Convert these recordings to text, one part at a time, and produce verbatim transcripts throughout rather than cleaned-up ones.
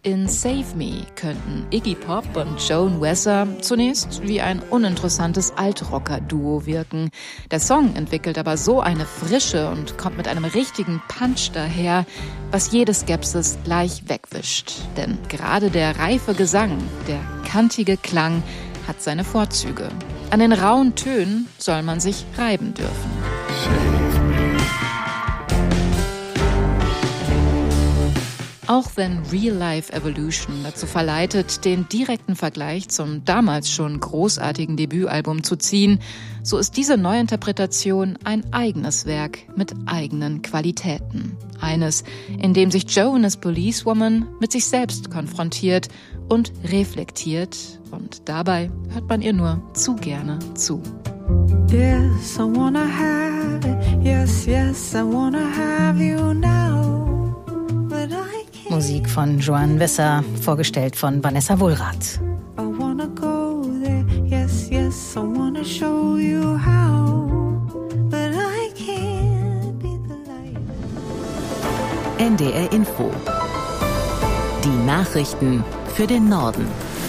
In Save Me könnten Iggy Pop und Joan Wesser zunächst wie ein uninteressantes Altrocker-Duo wirken. Der Song entwickelt aber so eine Frische und kommt mit einem richtigen Punch daher, was jede Skepsis gleich wegwischt. Denn gerade der reife Gesang, der kantige Klang hat seine Vorzüge. An den rauen Tönen soll man sich reiben dürfen. Auch wenn Real-Life Evolution dazu verleitet, den direkten Vergleich zum damals schon großartigen Debütalbum zu ziehen, so ist diese Neuinterpretation ein eigenes Werk mit eigenen Qualitäten. Eines, in dem sich Joan as Policewoman mit sich selbst konfrontiert und reflektiert, und dabei hört man ihr nur zu gerne zu. Yes, I wanna have it. Yes, yes, I wanna have you now. But I Musik von Joan Wesser, vorgestellt von Vanessa Wohlrath. I wanna go there. Yes, yes, I wanna show you how. But I can't be the light. N D R Info. Die Nachrichten für den Norden.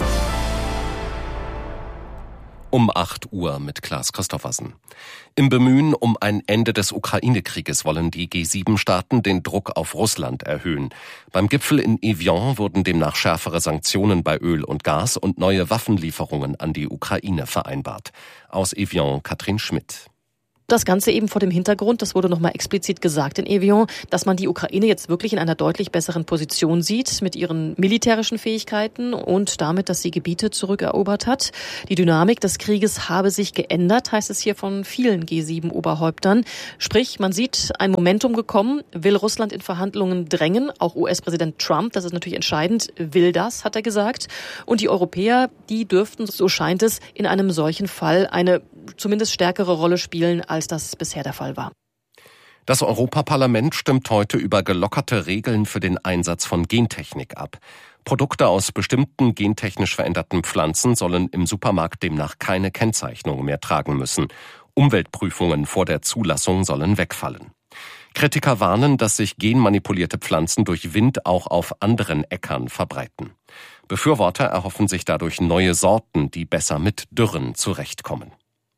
Um acht Uhr mit Klaas Christoffersen. Im Bemühen um ein Ende des Ukraine-Krieges wollen die G sieben Staaten den Druck auf Russland erhöhen. Beim Gipfel in Evian wurden demnach schärfere Sanktionen bei Öl und Gas und neue Waffenlieferungen an die Ukraine vereinbart. Aus Evian Katrin Schmidt. Das Ganze eben vor dem Hintergrund, das wurde nochmal explizit gesagt in Evian, dass man die Ukraine jetzt wirklich in einer deutlich besseren Position sieht mit ihren militärischen Fähigkeiten und damit, dass sie Gebiete zurückerobert hat. Die Dynamik des Krieges habe sich geändert, heißt es hier von vielen G sieben Oberhäuptern. Sprich, man sieht ein Momentum gekommen, will Russland in Verhandlungen drängen. Auch U S-Präsident Trump, das ist natürlich entscheidend, will das, hat er gesagt. Und die Europäer, die dürften, so scheint es, in einem solchen Fall eine zumindest stärkere Rolle spielen, als das bisher der Fall war. Das Europaparlament stimmt heute über gelockerte Regeln für den Einsatz von Gentechnik ab. Produkte aus bestimmten gentechnisch veränderten Pflanzen sollen im Supermarkt demnach keine Kennzeichnung mehr tragen müssen. Umweltprüfungen vor der Zulassung sollen wegfallen. Kritiker warnen, dass sich genmanipulierte Pflanzen durch Wind auch auf anderen Äckern verbreiten. Befürworter erhoffen sich dadurch neue Sorten, die besser mit Dürren zurechtkommen.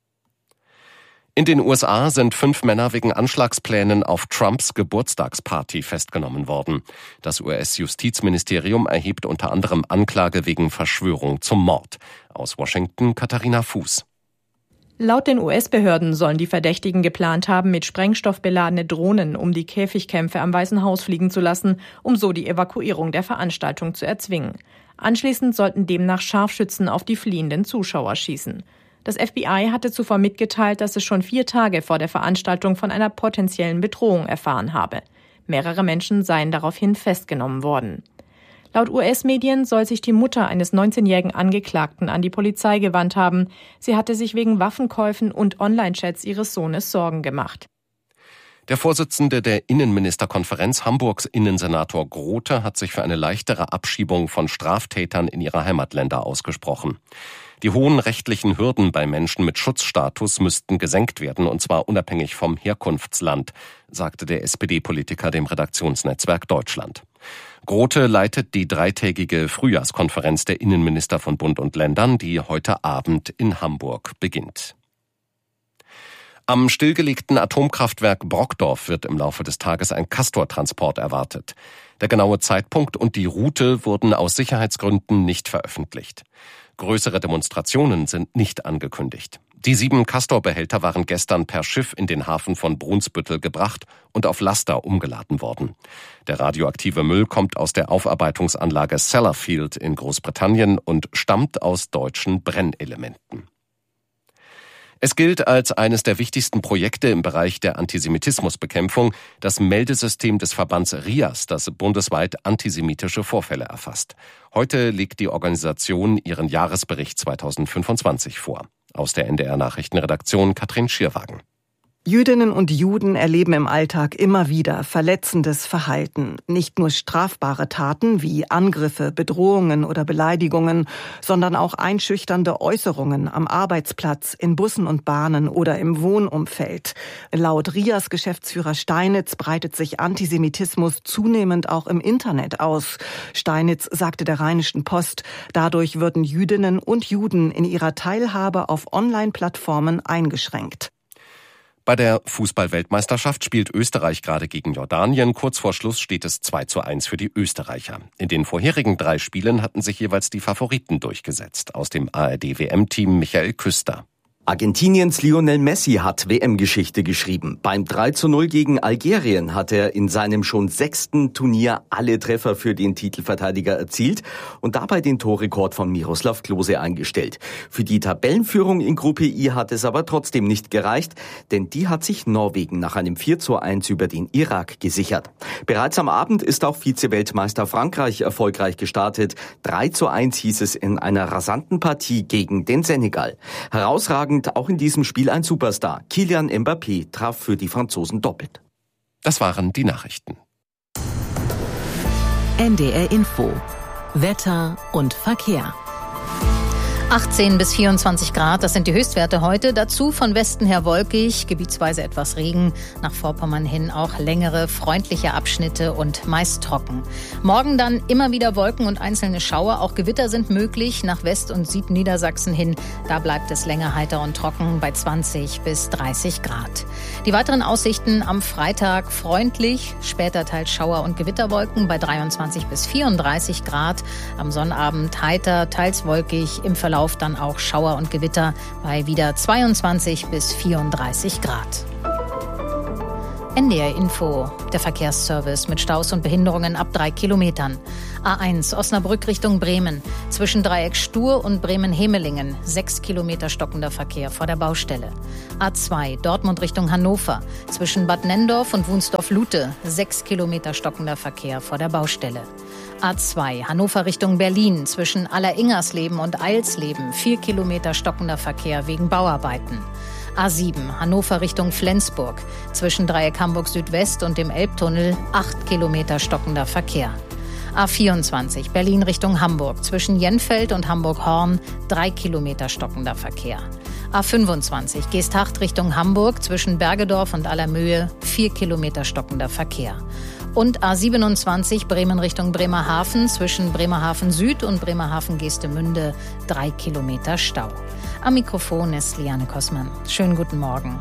In den U S A sind fünf Männer wegen Anschlagsplänen auf Trumps Geburtstagsparty festgenommen worden. Das U S-Justizministerium erhebt unter anderem Anklage wegen Verschwörung zum Mord. Aus Washington Katharina Fuß. Laut den U S-Behörden sollen die Verdächtigen geplant haben, mit Sprengstoff beladene Drohnen um die Käfigkämpfe am Weißen Haus fliegen zu lassen, um so die Evakuierung der Veranstaltung zu erzwingen. Anschließend sollten demnach Scharfschützen auf die fliehenden Zuschauer schießen. Das F B I hatte zuvor mitgeteilt, dass es schon vier Tage vor der Veranstaltung von einer potenziellen Bedrohung erfahren habe. Mehrere Menschen seien daraufhin festgenommen worden. Laut U S-Medien soll sich die Mutter eines neunzehnjährigen Angeklagten an die Polizei gewandt haben. Sie hatte sich wegen Waffenkäufen und Online-Chats ihres Sohnes Sorgen gemacht. Der Vorsitzende der Innenministerkonferenz, Hamburgs Innensenator Grote, hat sich für eine leichtere Abschiebung von Straftätern in ihre Heimatländer ausgesprochen. Die hohen rechtlichen Hürden bei Menschen mit Schutzstatus müssten gesenkt werden, und zwar unabhängig vom Herkunftsland, sagte der S P D-Politiker dem Redaktionsnetzwerk Deutschland. Grote leitet die dreitägige Frühjahrskonferenz der Innenminister von Bund und Ländern, die heute Abend in Hamburg beginnt. Am stillgelegten Atomkraftwerk Brokdorf wird im Laufe des Tages ein Castor-Transport erwartet. Der genaue Zeitpunkt und die Route wurden aus Sicherheitsgründen nicht veröffentlicht. Größere Demonstrationen sind nicht angekündigt. Die sieben Castor-Behälter waren gestern per Schiff in den Hafen von Brunsbüttel gebracht und auf Laster umgeladen worden. Der radioaktive Müll kommt aus der Aufarbeitungsanlage Sellafield in Großbritannien und stammt aus deutschen Brennelementen. Es gilt als eines der wichtigsten Projekte im Bereich der Antisemitismusbekämpfung das Meldesystem des Verbands R I A S, das bundesweit antisemitische Vorfälle erfasst. Heute legt die Organisation ihren Jahresbericht zweitausendfünfundzwanzig vor. Aus der N D R-Nachrichtenredaktion Katrin Schierwagen. Jüdinnen und Juden erleben im Alltag immer wieder verletzendes Verhalten. Nicht nur strafbare Taten wie Angriffe, Bedrohungen oder Beleidigungen, sondern auch einschüchternde Äußerungen am Arbeitsplatz, in Bussen und Bahnen oder im Wohnumfeld. Laut R I A S-Geschäftsführer Steinitz breitet sich Antisemitismus zunehmend auch im Internet aus. Steinitz sagte der Rheinischen Post, dadurch würden Jüdinnen und Juden in ihrer Teilhabe auf Online-Plattformen eingeschränkt. Bei der Fußball-Weltmeisterschaft spielt Österreich gerade gegen Jordanien. Kurz vor Schluss steht es zwei zu eins für die Österreicher. In den vorherigen drei Spielen hatten sich jeweils die Favoriten durchgesetzt. Aus dem A R D-W M-Team Michael Küster. Argentiniens Lionel Messi hat W M-Geschichte geschrieben. Beim drei zu null gegen Algerien hat er in seinem schon sechsten Turnier alle Treffer für den Titelverteidiger erzielt und dabei den Torrekord von Miroslav Klose eingestellt. Für die Tabellenführung in Gruppe I hat es aber trotzdem nicht gereicht, denn die hat sich Norwegen nach einem vier zu eins über den Irak gesichert. Bereits am Abend ist auch Vize-Weltmeister Frankreich erfolgreich gestartet. drei zu eins hieß es in einer rasanten Partie gegen den Senegal. Herausragend auch in diesem Spiel ein Superstar. Kylian Mbappé traf für die Franzosen doppelt. Das waren die Nachrichten. N D R Info. Wetter und Verkehr. achtzehn bis vierundzwanzig Grad, das sind die Höchstwerte heute. Dazu von Westen her wolkig, gebietsweise etwas Regen. Nach Vorpommern hin auch längere, freundliche Abschnitte und meist trocken. Morgen dann immer wieder Wolken und einzelne Schauer. Auch Gewitter sind möglich nach West- und Südniedersachsen hin. Da bleibt es länger heiter und trocken bei zwanzig bis dreißig Grad. Die weiteren Aussichten am Freitag freundlich, später teils Schauer und Gewitterwolken bei dreiundzwanzig bis vierunddreißig Grad. Am Sonnabend heiter, teils wolkig, im Verlauf dann auch Schauer und Gewitter bei wieder zweiundzwanzig bis vierunddreißig Grad. N D R Info, der Verkehrsservice mit Staus und Behinderungen ab drei Kilometern. A eins Osnabrück Richtung Bremen. Zwischen Dreieck Stur und Bremen-Hemelingen. Sechs Kilometer stockender Verkehr vor der Baustelle. A zwei Dortmund Richtung Hannover. Zwischen Bad Nenndorf und Wunsdorf-Lute. Sechs Kilometer stockender Verkehr vor der Baustelle. A zwei Hannover Richtung Berlin. Zwischen Alleringersleben und Eilsleben. Vier Kilometer stockender Verkehr wegen Bauarbeiten. A sieben Hannover Richtung Flensburg. Zwischen Dreieck Hamburg Südwest und dem Elbtunnel acht Kilometer stockender Verkehr. A vierundzwanzig Berlin Richtung Hamburg. Zwischen Jenfeld und Hamburg-Horn drei Kilometer stockender Verkehr. A fünfundzwanzig Geesthacht Richtung Hamburg. Zwischen Bergedorf und Allermöhe vier Kilometer stockender Verkehr. Und A siebenundzwanzig Bremen Richtung Bremerhaven. Zwischen Bremerhaven Süd und Bremerhaven Geestemünde drei Kilometer Stau. Am Mikrofon ist Liane Kossmann. Schönen guten Morgen.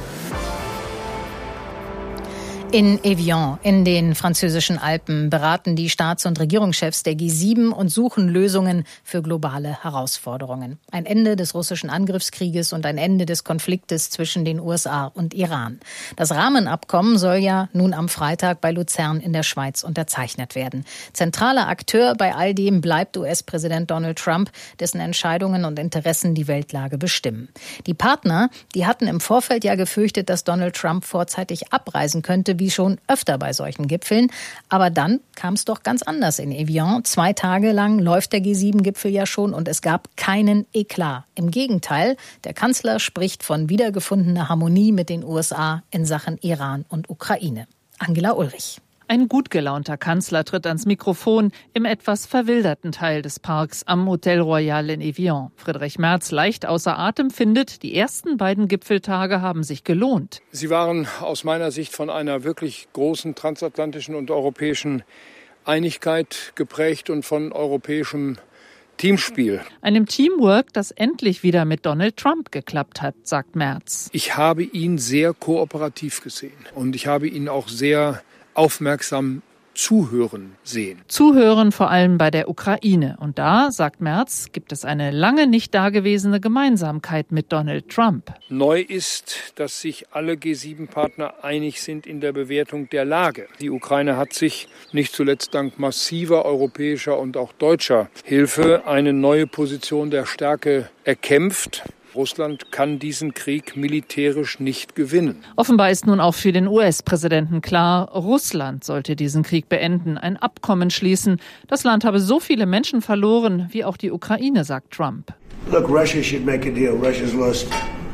In Evian in den französischen Alpen beraten die Staats- und Regierungschefs der G sieben und suchen Lösungen für globale Herausforderungen. Ein Ende des russischen Angriffskrieges und ein Ende des Konfliktes zwischen den U S A und Iran. Das Rahmenabkommen soll ja nun am Freitag bei Luzern in der Schweiz unterzeichnet werden. Zentraler Akteur bei all dem bleibt U S-Präsident Donald Trump, dessen Entscheidungen und Interessen die Weltlage bestimmen. Die Partner, die hatten im Vorfeld ja gefürchtet, dass Donald Trump vorzeitig abreisen könnte, wie schon öfter bei solchen Gipfeln. Aber dann kam es doch ganz anders in Evian. Zwei Tage lang läuft der G sieben Gipfel ja schon und es gab keinen Eklat. Im Gegenteil, der Kanzler spricht von wiedergefundener Harmonie mit den U S A in Sachen Iran und Ukraine. Angela Ulrich. Ein gut gelaunter Kanzler tritt ans Mikrofon im etwas verwilderten Teil des Parks am Hotel Royal in Evian. Friedrich Merz leicht außer Atem findet, die ersten beiden Gipfeltage haben sich gelohnt. Sie waren aus meiner Sicht von einer wirklich großen transatlantischen und europäischen Einigkeit geprägt und von europäischem Teamspiel. Einem Teamwork, das endlich wieder mit Donald Trump geklappt hat, sagt Merz. Ich habe ihn sehr kooperativ gesehen und ich habe ihn auch sehr aufmerksam zuhören sehen. Zuhören vor allem bei der Ukraine. Und da, sagt Merz, gibt es eine lange nicht dagewesene Gemeinsamkeit mit Donald Trump. Neu ist, dass sich alle G sieben Partner einig sind in der Bewertung der Lage. Die Ukraine hat sich nicht zuletzt dank massiver europäischer und auch deutscher Hilfe eine neue Position der Stärke erkämpft. Russland kann diesen Krieg militärisch nicht gewinnen. Offenbar ist nun auch für den U S-Präsidenten klar, Russland sollte diesen Krieg beenden, ein Abkommen schließen. Das Land habe so viele Menschen verloren, wie auch die Ukraine, sagt Trump. Look, Russia should make a deal. Russia's lost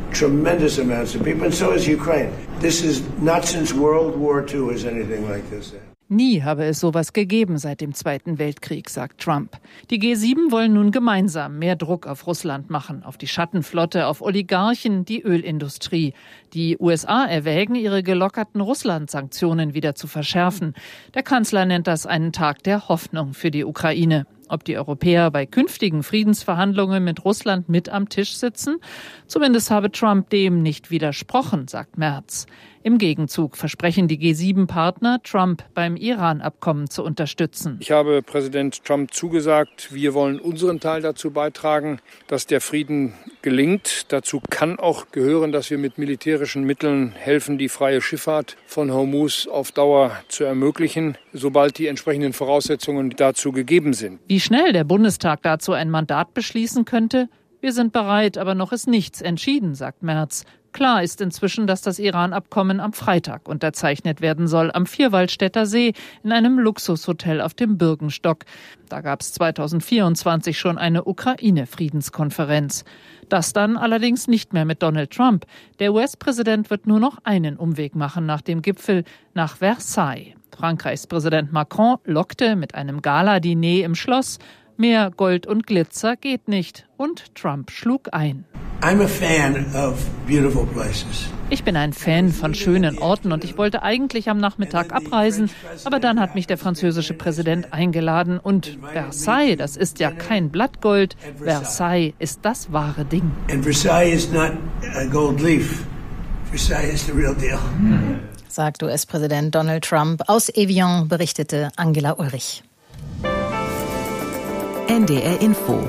tremendous amounts of people, and so is Ukraine. This is not since World War Two has anything like this. Nie habe es sowas gegeben seit dem Zweiten Weltkrieg, sagt Trump. Die G sieben wollen nun gemeinsam mehr Druck auf Russland machen, auf die Schattenflotte, auf Oligarchen, die Ölindustrie. Die U S A erwägen, ihre gelockerten Russland-Sanktionen wieder zu verschärfen. Der Kanzler nennt das einen Tag der Hoffnung für die Ukraine. Ob die Europäer bei künftigen Friedensverhandlungen mit Russland mit am Tisch sitzen? Zumindest habe Trump dem nicht widersprochen, sagt Merz. Im Gegenzug versprechen die G sieben Partner, Trump beim Iran-Abkommen zu unterstützen. Ich habe Präsident Trump zugesagt, wir wollen unseren Teil dazu beitragen, dass der Frieden gelingt. Dazu kann auch gehören, dass wir mit militärischen Mitteln helfen, die freie Schifffahrt von Hormuz auf Dauer zu ermöglichen, sobald die entsprechenden Voraussetzungen dazu gegeben sind. Wie schnell der Bundestag dazu ein Mandat beschließen könnte? Wir sind bereit, aber noch ist nichts entschieden, sagt Merz. Klar ist inzwischen, dass das Iran-Abkommen am Freitag unterzeichnet werden soll, am Vierwaldstätter See, in einem Luxushotel auf dem Birkenstock. Da gab es zweitausendvierundzwanzig schon eine Ukraine-Friedenskonferenz. Das dann allerdings nicht mehr mit Donald Trump. Der U S-Präsident wird nur noch einen Umweg machen nach dem Gipfel, nach Versailles. Frankreichs Präsident Macron lockte mit einem Gala-Diner im Schloss. Mehr Gold und Glitzer geht nicht. Und Trump schlug ein. I'm a fan of beautiful places. Ich bin ein Fan von schönen Orten und ich wollte eigentlich am Nachmittag abreisen, aber dann hat mich der französische Präsident eingeladen und Versailles, das ist ja kein Blattgold, Versailles ist das wahre Ding. And Versailles is not a gold leaf. Versailles is the real deal. Sagt U S-Präsident Donald Trump. Aus Evian berichtete Angela Ulrich. N D R Info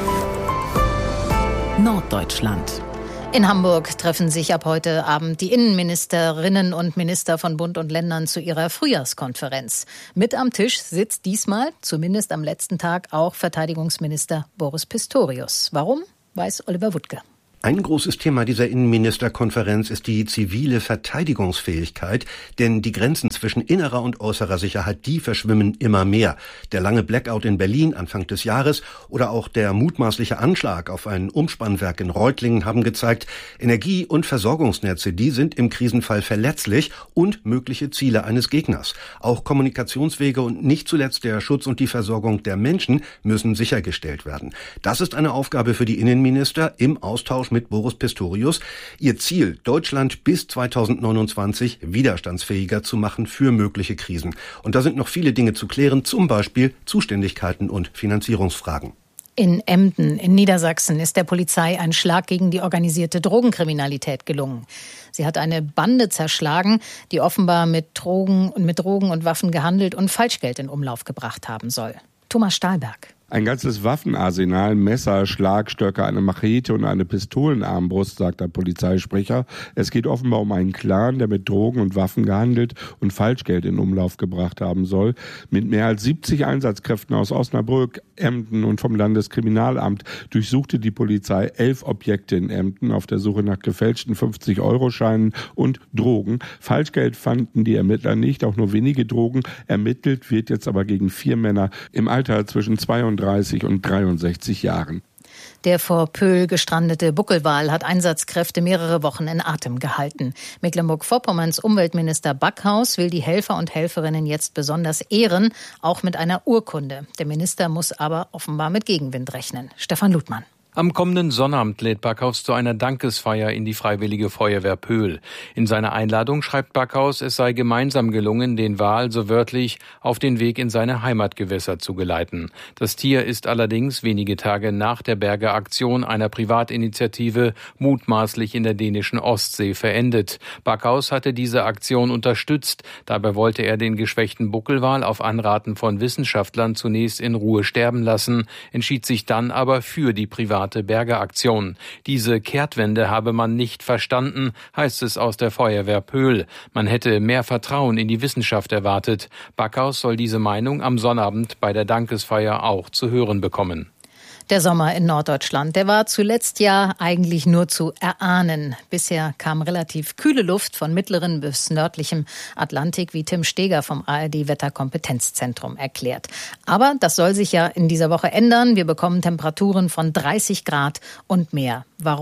Norddeutschland. In Hamburg treffen sich ab heute Abend die Innenministerinnen und Minister von Bund und Ländern zu ihrer Frühjahrskonferenz. Mit am Tisch sitzt diesmal, zumindest am letzten Tag, auch Verteidigungsminister Boris Pistorius. Warum, weiß Oliver Wuttke. Ein großes Thema dieser Innenministerkonferenz ist die zivile Verteidigungsfähigkeit, denn die Grenzen zwischen innerer und äußerer Sicherheit, die verschwimmen immer mehr. Der lange Blackout in Berlin Anfang des Jahres oder auch der mutmaßliche Anschlag auf ein Umspannwerk in Reutlingen haben gezeigt, Energie- und Versorgungsnetze, die sind im Krisenfall verletzlich und mögliche Ziele eines Gegners. Auch Kommunikationswege und nicht zuletzt der Schutz und die Versorgung der Menschen müssen sichergestellt werden. Das ist eine Aufgabe für die Innenminister im Austausch mit Boris Pistorius. Ihr Ziel, Deutschland bis zweitausendneunundzwanzig widerstandsfähiger zu machen für mögliche Krisen. Und da sind noch viele Dinge zu klären, zum Beispiel Zuständigkeiten und Finanzierungsfragen. In Emden in Niedersachsen ist der Polizei ein Schlag gegen die organisierte Drogenkriminalität gelungen. Sie hat eine Bande zerschlagen, die offenbar mit Drogen und mit Drogen und Waffen gehandelt und Falschgeld in Umlauf gebracht haben soll. Thomas Stahlberg. Ein ganzes Waffenarsenal, Messer, Schlagstöcke, eine Machete und eine Pistolenarmbrust, sagt der Polizeisprecher. Es geht offenbar um einen Clan, der mit Drogen und Waffen gehandelt und Falschgeld in Umlauf gebracht haben soll. Mit mehr als siebzig Einsatzkräften aus Osnabrück, Emden und vom Landeskriminalamt durchsuchte die Polizei elf Objekte in Emden auf der Suche nach gefälschten fünfzig-Euro-Scheinen und Drogen. Falschgeld fanden die Ermittler nicht, auch nur wenige Drogen. Ermittelt wird jetzt aber gegen vier Männer im Alter zwischen zweiunddreißig und dreiundsechzig Jahren. Der vor Pöhl gestrandete Buckelwal hat Einsatzkräfte mehrere Wochen in Atem gehalten. Mecklenburg-Vorpommerns Umweltminister Backhaus will die Helfer und Helferinnen jetzt besonders ehren, auch mit einer Urkunde. Der Minister muss aber offenbar mit Gegenwind rechnen. Stefan Ludmann. Am kommenden Sonnabend lädt Backhaus zu einer Dankesfeier in die Freiwillige Feuerwehr Pöhl. In seiner Einladung schreibt Backhaus, es sei gemeinsam gelungen, den Wal so wörtlich auf den Weg in seine Heimatgewässer zu geleiten. Das Tier ist allerdings wenige Tage nach der Bergeaktion einer Privatinitiative mutmaßlich in der dänischen Ostsee verendet. Backhaus hatte diese Aktion unterstützt. Dabei wollte er den geschwächten Buckelwal auf Anraten von Wissenschaftlern zunächst in Ruhe sterben lassen, entschied sich dann aber für die private Bergeaktion. Diese Kehrtwende habe man nicht verstanden, heißt es aus der Feuerwehr Pöhl. Man hätte mehr Vertrauen in die Wissenschaft erwartet. Backhaus soll diese Meinung am Sonnabend bei der Dankesfeier auch zu hören bekommen. Der Sommer in Norddeutschland, der war zuletzt ja eigentlich nur zu erahnen. Bisher kam relativ kühle Luft von mittleren bis nördlichem Atlantik, wie Tim Steger vom A R D-Wetterkompetenzzentrum erklärt. Aber das soll sich ja in dieser Woche ändern. Wir bekommen Temperaturen von dreißig Grad und mehr. Warum?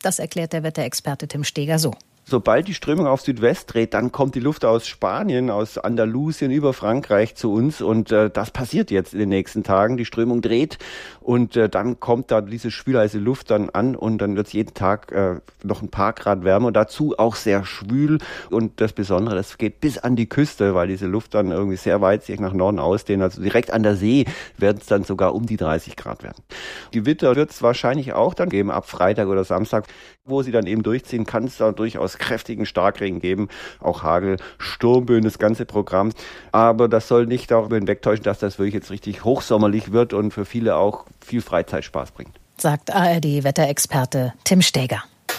Das erklärt der Wetterexperte Tim Steger so. Sobald die Strömung auf Südwest dreht, dann kommt die Luft aus Spanien, aus Andalusien über Frankreich zu uns und äh, das passiert jetzt in den nächsten Tagen. Die Strömung dreht und äh, dann kommt da diese schwülheiße Luft dann an und dann wird es jeden Tag äh, noch ein paar Grad wärmer und dazu auch sehr schwül. Und das Besondere, das geht bis an die Küste, weil diese Luft dann irgendwie sehr weit sich nach Norden ausdehnt. Also direkt an der See werden es dann sogar um die dreißig Grad werden. Gewitter wird es wahrscheinlich auch dann geben ab Freitag oder Samstag. Wo sie dann eben durchziehen, kann es da durchaus kräftigen Starkregen geben, auch Hagel, Sturmböen, das ganze Programm. Aber das soll nicht darüber hinwegtäuschen, dass das wirklich jetzt richtig hochsommerlich wird und für viele auch viel Freizeitspaß bringt. Sagt A R D-Wetterexperte Tim Steger.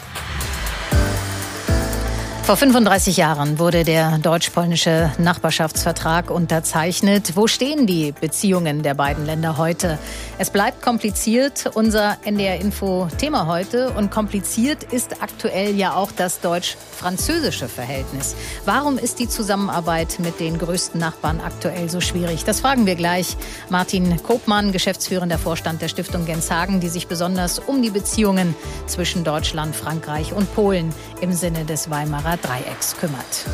Vor fünfunddreißig Jahren wurde der deutsch-polnische Nachbarschaftsvertrag unterzeichnet. Wo stehen die Beziehungen der beiden Länder heute? Es bleibt kompliziert, unser N D R-Info-Thema heute. Und kompliziert ist aktuell ja auch das deutsch-französische Verhältnis. Warum ist die Zusammenarbeit mit den größten Nachbarn aktuell so schwierig? Das fragen wir gleich Martin Kopmann, geschäftsführender Vorstand der Stiftung Genshagen, die sich besonders um die Beziehungen zwischen Deutschland, Frankreich und Polen im Sinne des Weimarer Dreiecks kümmert.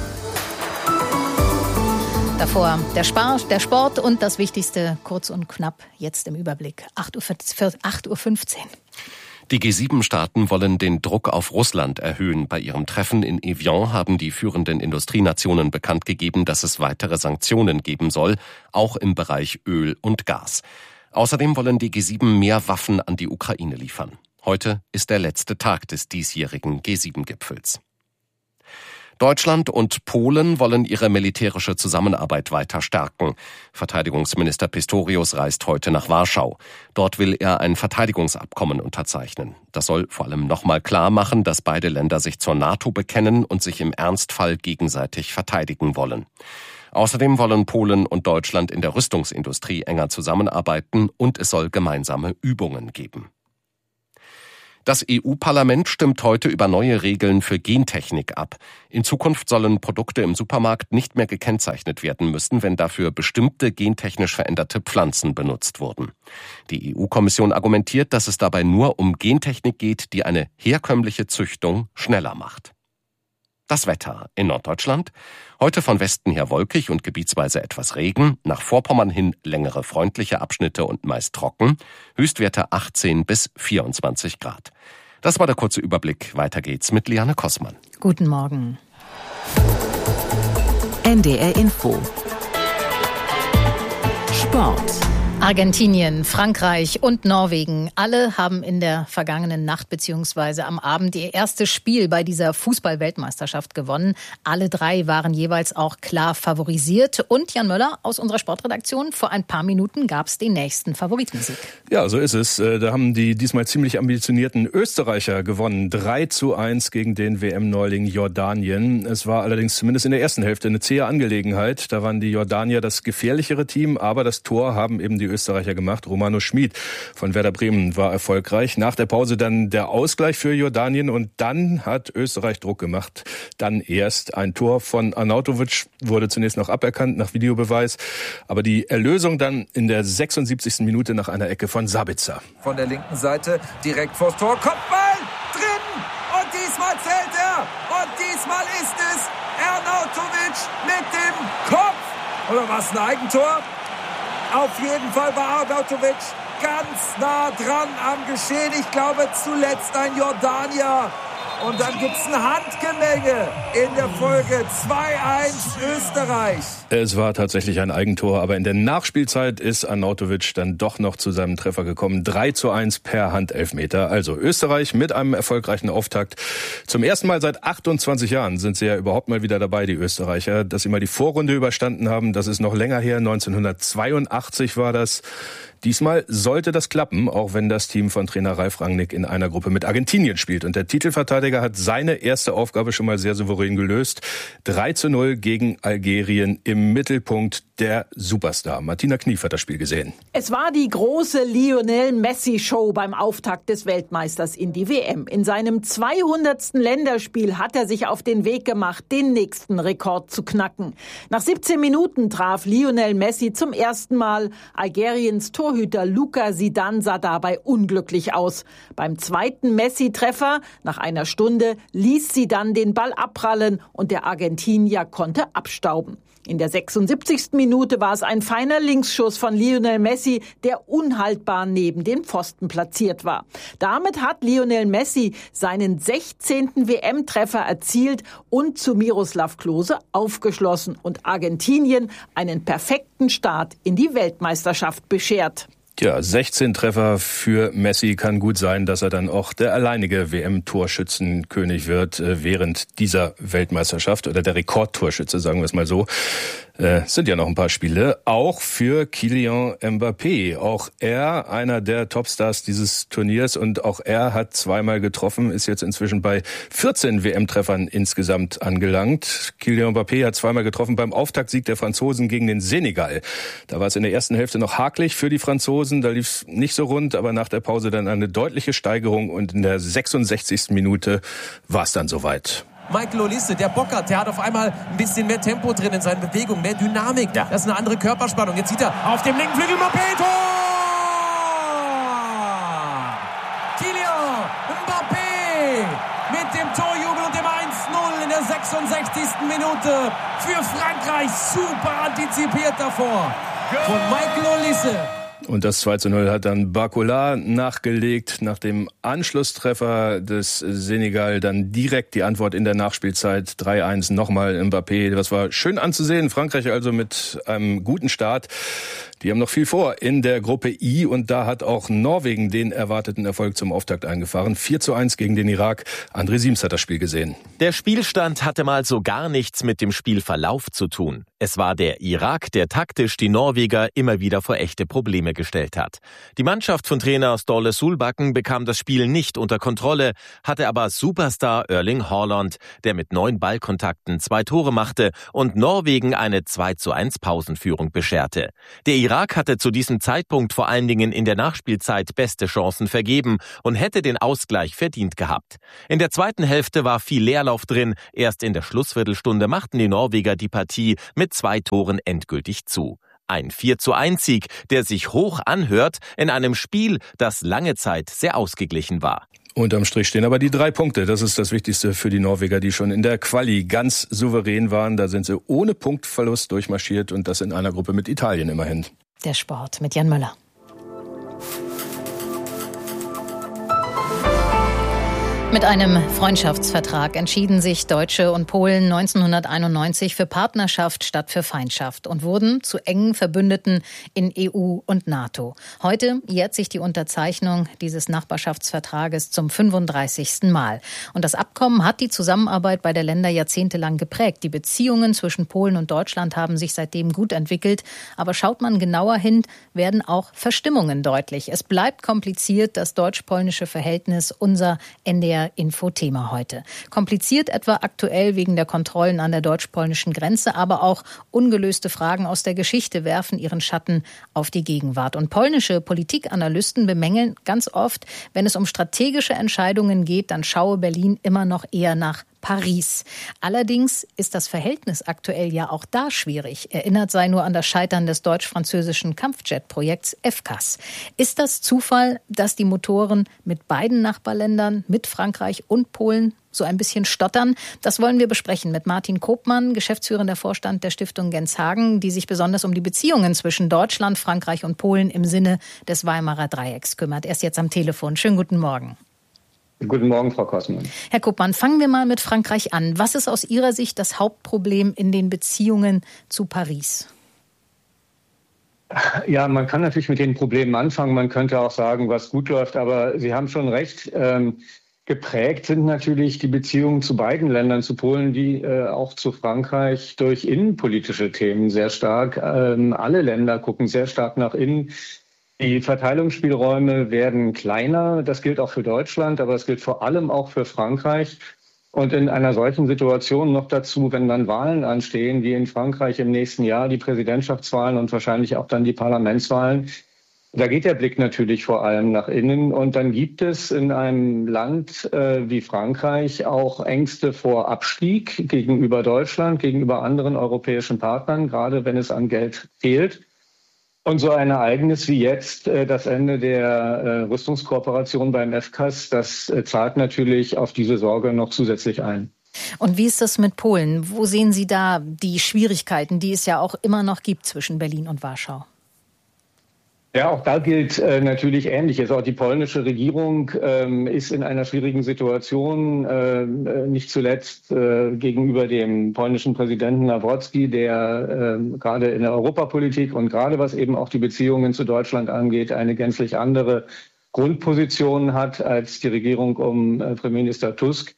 Davor der, Spar, der Sport und das Wichtigste kurz und knapp jetzt im Überblick. acht Uhr fünfzehn. Die G sieben Staaten wollen den Druck auf Russland erhöhen. Bei ihrem Treffen in Evian haben die führenden Industrienationen bekannt gegeben, dass es weitere Sanktionen geben soll, auch im Bereich Öl und Gas. Außerdem wollen die G sieben mehr Waffen an die Ukraine liefern. Heute ist der letzte Tag des diesjährigen G sieben Gipfels. Deutschland und Polen wollen ihre militärische Zusammenarbeit weiter stärken. Verteidigungsminister Pistorius reist heute nach Warschau. Dort will er ein Verteidigungsabkommen unterzeichnen. Das soll vor allem nochmal klar machen, dass beide Länder sich zur NATO bekennen und sich im Ernstfall gegenseitig verteidigen wollen. Außerdem wollen Polen und Deutschland in der Rüstungsindustrie enger zusammenarbeiten und es soll gemeinsame Übungen geben. Das E U-Parlament stimmt heute über neue Regeln für Gentechnik ab. In Zukunft sollen Produkte im Supermarkt nicht mehr gekennzeichnet werden müssen, wenn dafür bestimmte gentechnisch veränderte Pflanzen benutzt wurden. Die E U-Kommission argumentiert, dass es dabei nur um Gentechnik geht, die eine herkömmliche Züchtung schneller macht. Das Wetter in Norddeutschland. Heute von Westen her wolkig und gebietsweise etwas Regen. Nach Vorpommern hin längere freundliche Abschnitte und meist trocken. Höchstwerte achtzehn bis vierundzwanzig Grad. Das war der kurze Überblick. Weiter geht's mit Liane Kossmann. Guten Morgen. N D R Info. Sport. Argentinien, Frankreich und Norwegen, alle haben in der vergangenen Nacht bzw. am Abend ihr erstes Spiel bei dieser Fußball-Weltmeisterschaft gewonnen. Alle drei waren jeweils auch klar favorisiert. Und Jan Möller aus unserer Sportredaktion, vor ein paar Minuten gab es den nächsten Favoritensieg. Ja, so ist es. Da haben die diesmal ziemlich ambitionierten Österreicher gewonnen. drei zu eins gegen den W M-Neuling Jordanien. Es war allerdings zumindest in der ersten Hälfte eine zähe Angelegenheit. Da waren die Jordanier das gefährlichere Team, aber das Tor haben eben die Österreicher gemacht. Romano Schmid von Werder Bremen war erfolgreich. Nach der Pause dann der Ausgleich für Jordanien und dann hat Österreich Druck gemacht. Dann erst ein Tor von Arnautovic wurde zunächst noch aberkannt nach Videobeweis. Aber die Erlösung dann in der sechsundsiebzigsten Minute nach einer Ecke von Sabitzer. Von der linken Seite direkt vors Tor. Kopfball drin und diesmal zählt er. Und diesmal ist es Arnautovic mit dem Kopf. Oder war es ein Eigentor? Auf jeden Fall war Arnautovic ganz nah dran am Geschehen. Ich glaube zuletzt ein Jordanier. Und dann gibt's ein Handgemenge in der Folge. zwei eins Österreich. Es war tatsächlich ein Eigentor, aber in der Nachspielzeit ist Arnautovic dann doch noch zu seinem Treffer gekommen. drei zu eins per Handelfmeter. Also Österreich mit einem erfolgreichen Auftakt. Zum ersten Mal seit achtundzwanzig Jahren sind sie ja überhaupt mal wieder dabei, die Österreicher. Dass sie mal die Vorrunde überstanden haben, das ist noch länger her. neunzehnhundertzweiundachtzig war das. Diesmal sollte das klappen, auch wenn das Team von Trainer Ralf Rangnick in einer Gruppe mit Argentinien spielt. Und der Titelverteidiger hat seine erste Aufgabe schon mal sehr souverän gelöst. drei zu null gegen Algerien im Mittelpunkt der Superstar. Martina Knief hat das Spiel gesehen. Es war die große Lionel-Messi-Show beim Auftakt des Weltmeisters in die W M. In seinem zweihundertsten Länderspiel hat er sich auf den Weg gemacht, den nächsten Rekord zu knacken. Nach siebzehn Minuten traf Lionel Messi zum ersten Mal. Algeriens Torhüter Luka Zidane sah dabei unglücklich aus. Beim zweiten Messi-Treffer, nach einer Stunde, ließ Zidane den Ball abprallen und der Argentinier konnte abstauben. In der sechsundsiebzigsten Minute war es ein feiner Linksschuss von Lionel Messi, der unhaltbar neben den Pfosten platziert war. Damit hat Lionel Messi seinen sechzehnten W M-Treffer erzielt und zu Miroslav Klose aufgeschlossen und Argentinien einen perfekten Start in die Weltmeisterschaft beschert. Ja, sechzehn Treffer für Messi. Kann gut sein, dass er dann auch der alleinige W M-Torschützenkönig wird äh, während dieser Weltmeisterschaft oder der Rekordtorschütze, sagen wir es mal so. Äh, sind ja noch ein paar Spiele. Auch für Kylian Mbappé. Auch er, einer der Topstars dieses Turniers, und auch er hat zweimal getroffen, ist jetzt inzwischen bei vierzehn W M-Treffern insgesamt angelangt. Kylian Mbappé hat zweimal getroffen beim Auftaktsieg der Franzosen gegen den Senegal. Da war es in der ersten Hälfte noch hakelig für die Franzosen. Da lief es nicht so rund, aber nach der Pause dann eine deutliche Steigerung und in der sechsundsechzigsten Minute war es dann soweit. Michael Olise, der Bock hat, der hat auf einmal ein bisschen mehr Tempo drin in seinen Bewegungen, mehr Dynamik. Ja. Das ist eine andere Körperspannung. Jetzt sieht er auf dem linken Flügel Mbappé, Tor! Kylian Mbappé mit dem Torjubel und dem eins null in der sechsundsechzigsten Minute für Frankreich. Super antizipiert davor von Michael Olise. Und das zwei zu null hat dann Barcola nachgelegt. Nach dem Anschlusstreffer des Senegal dann direkt die Antwort in der Nachspielzeit. drei eins nochmal Mbappé. Das war schön anzusehen. Frankreich also mit einem guten Start. Die haben noch viel vor in der Gruppe I und da hat auch Norwegen den erwarteten Erfolg zum Auftakt eingefahren. vier zu eins gegen den Irak. André Siems hat das Spiel gesehen. Der Spielstand hatte mal so gar nichts mit dem Spielverlauf zu tun. Es war der Irak, der taktisch die Norweger immer wieder vor echte Probleme gestellt hat. Die Mannschaft von Trainer Ståle Solbakken bekam das Spiel nicht unter Kontrolle, hatte aber Superstar Erling Haaland, der mit neun Ballkontakten zwei Tore machte und Norwegen eine zwei zu eins Pausenführung bescherte. Der Irak hatte zu diesem Zeitpunkt vor allen Dingen in der Nachspielzeit beste Chancen vergeben und hätte den Ausgleich verdient gehabt. In der zweiten Hälfte war viel Leerlauf drin. Erst in der Schlussviertelstunde machten die Norweger die Partie mit zwei Toren endgültig zu. Ein vier zu eins Sieg, der sich hoch anhört in einem Spiel, das lange Zeit sehr ausgeglichen war. Unterm Strich stehen aber die drei Punkte. Das ist das Wichtigste für die Norweger, die schon in der Quali ganz souverän waren. Da sind sie ohne Punktverlust durchmarschiert und das in einer Gruppe mit Italien immerhin. Der Sport mit Jan Möller. Mit einem Freundschaftsvertrag entschieden sich Deutsche und Polen neunzehnhunderteinundneunzig für Partnerschaft statt für Feindschaft und wurden zu engen Verbündeten in E U und NATO. Heute jährt sich die Unterzeichnung dieses Nachbarschaftsvertrages zum fünfunddreißigsten Mal. Und das Abkommen hat die Zusammenarbeit beider Länder jahrzehntelang geprägt. Die Beziehungen zwischen Polen und Deutschland haben sich seitdem gut entwickelt. Aber schaut man genauer hin, werden auch Verstimmungen deutlich. Es bleibt kompliziert, das deutsch-polnische Verhältnis, unser N D R Info-Thema heute. Kompliziert etwa aktuell wegen der Kontrollen an der deutsch-polnischen Grenze, aber auch ungelöste Fragen aus der Geschichte werfen ihren Schatten auf die Gegenwart. Und polnische Politikanalysten bemängeln ganz oft, wenn es um strategische Entscheidungen geht, dann schaue Berlin immer noch eher nach Paris. Allerdings ist das Verhältnis aktuell ja auch da schwierig. Erinnert sei nur an das Scheitern des deutsch-französischen Kampfjet-Projekts F C A S. Ist das Zufall, dass die Motoren mit beiden Nachbarländern, mit Frankreich und Polen, so ein bisschen stottern? Das wollen wir besprechen mit Martin Koopmann, geschäftsführender Vorstand der Stiftung Genshagen, die sich besonders um die Beziehungen zwischen Deutschland, Frankreich und Polen im Sinne des Weimarer Dreiecks kümmert. Er ist jetzt am Telefon. Schönen guten Morgen. Guten Morgen, Frau Kossmann. Herr Koopmann, fangen wir mal mit Frankreich an. Was ist aus Ihrer Sicht das Hauptproblem in den Beziehungen zu Paris? Ja, man kann natürlich mit den Problemen anfangen. Man könnte auch sagen, was gut läuft. Aber Sie haben schon recht. Ähm, geprägt sind natürlich die Beziehungen zu beiden Ländern, zu Polen, die äh, auch zu Frankreich durch innenpolitische Themen sehr stark. Ähm, alle Länder gucken sehr stark nach innen. Die Verteilungsspielräume werden kleiner. Das gilt auch für Deutschland, aber es gilt vor allem auch für Frankreich. Und in einer solchen Situation noch dazu, wenn dann Wahlen anstehen, wie in Frankreich im nächsten Jahr, die Präsidentschaftswahlen und wahrscheinlich auch dann die Parlamentswahlen, da geht der Blick natürlich vor allem nach innen. Und dann gibt es in einem Land äh, wie Frankreich auch Ängste vor Abstieg gegenüber Deutschland, gegenüber anderen europäischen Partnern, gerade wenn es an Geld fehlt. Und so ein Ereignis wie jetzt, äh, das Ende der äh, Rüstungskooperation beim F C A S, das äh, zahlt natürlich auf diese Sorge noch zusätzlich ein. Und wie ist das mit Polen? Wo sehen Sie da die Schwierigkeiten, die es ja auch immer noch gibt zwischen Berlin und Warschau? Ja, auch da gilt äh, natürlich Ähnliches. Auch die polnische Regierung ähm, ist in einer schwierigen Situation, äh, nicht zuletzt äh, gegenüber dem polnischen Präsidenten Nawrocki, der äh, gerade in der Europapolitik und gerade was eben auch die Beziehungen zu Deutschland angeht, eine gänzlich andere Grundposition hat als die Regierung um äh, Premierminister Tusk.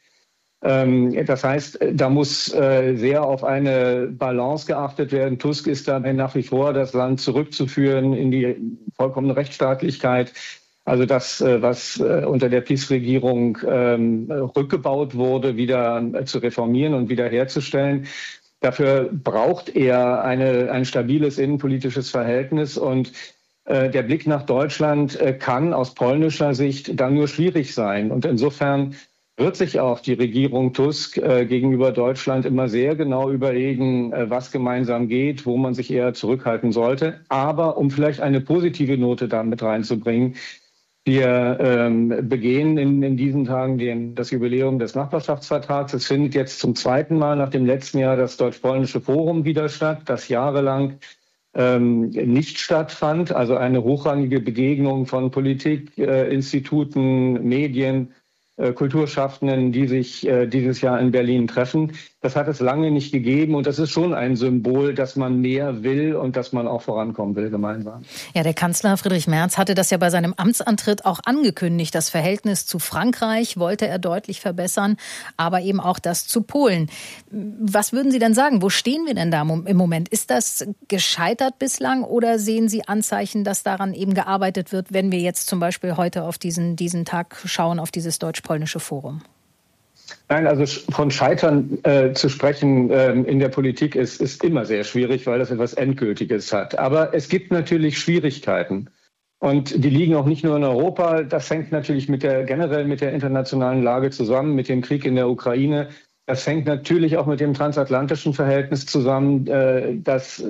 Das heißt, da muss sehr auf eine Balance geachtet werden. Tusk ist dabei nach wie vor, das Land zurückzuführen in die vollkommene Rechtsstaatlichkeit. Also das, was unter der P I S-Regierung rückgebaut wurde, wieder zu reformieren und wiederherzustellen. Dafür braucht er eine, ein stabiles innenpolitisches Verhältnis. Und der Blick nach Deutschland kann aus polnischer Sicht dann nur schwierig sein. Und insofern wird sich auch die Regierung Tusk äh, gegenüber Deutschland immer sehr genau überlegen, äh, was gemeinsam geht, wo man sich eher zurückhalten sollte. Aber um vielleicht eine positive Note da mit reinzubringen, wir ähm, begehen in, in diesen Tagen den, das Jubiläum des Nachbarschaftsvertrags. Es findet jetzt zum zweiten Mal nach dem letzten Jahr das Deutsch-Polnische Forum wieder statt, das jahrelang ähm, nicht stattfand. Also eine hochrangige Begegnung von Politik, äh, Instituten, Medien, Kulturschaffenden, die sich äh, dieses Jahr in Berlin treffen. Das hat es lange nicht gegeben und das ist schon ein Symbol, dass man mehr will und dass man auch vorankommen will gemeinsam. Ja, der Kanzler Friedrich Merz hatte das ja bei seinem Amtsantritt auch angekündigt. Das Verhältnis zu Frankreich wollte er deutlich verbessern, aber eben auch das zu Polen. Was würden Sie denn sagen? Wo stehen wir denn da im Moment? Ist das gescheitert bislang oder sehen Sie Anzeichen, dass daran eben gearbeitet wird, wenn wir jetzt zum Beispiel heute auf diesen, diesen Tag schauen, auf dieses Deutsch-Polnische Forum? Nein, also von Scheitern äh, zu sprechen äh, in der Politik ist, ist immer sehr schwierig, weil das etwas Endgültiges hat. Aber es gibt natürlich Schwierigkeiten. Und die liegen auch nicht nur in Europa. Das hängt natürlich mit der, generell mit der internationalen Lage zusammen, mit dem Krieg in der Ukraine. Das hängt natürlich auch mit dem transatlantischen Verhältnis zusammen, äh, das